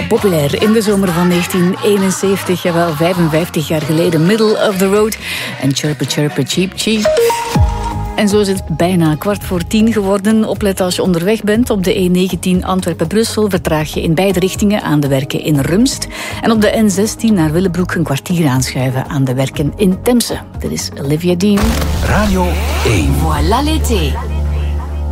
populair in de zomer van 1971. Jawel, 55 jaar geleden. Middle of the road. En chirpe, chirpe, cheep, cheep. En zo is het bijna 9:15 geworden. Oplet als je onderweg bent. Op de E19 Antwerpen-Brussel vertraag je in beide richtingen aan de werken in Rumst. En op de N16 naar Willebroek een kwartier aanschuiven aan de werken in Temse. Dit is Olivia Dean. Radio 1. Voilà l'été.